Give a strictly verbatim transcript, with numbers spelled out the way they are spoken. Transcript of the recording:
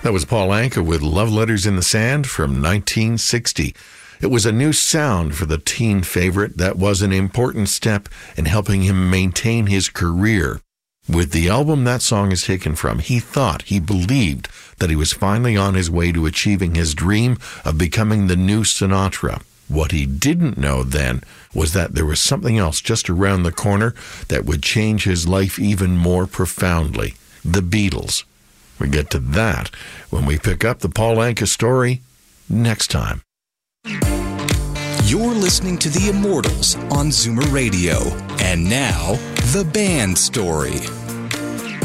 That was Paul Anka with Love Letters in the Sand from nineteen sixty. It was a new sound for the teen favorite that was an important step in helping him maintain his career. With the album that song is taken from, he thought, he believed that he was finally on his way to achieving his dream of becoming the new Sinatra. What he didn't know then was that there was something else just around the corner that would change his life even more profoundly. The Beatles. We get to that when we pick up the Paul Anka story next time. You're listening to The Immortals on Zoomer Radio. And now, the band story.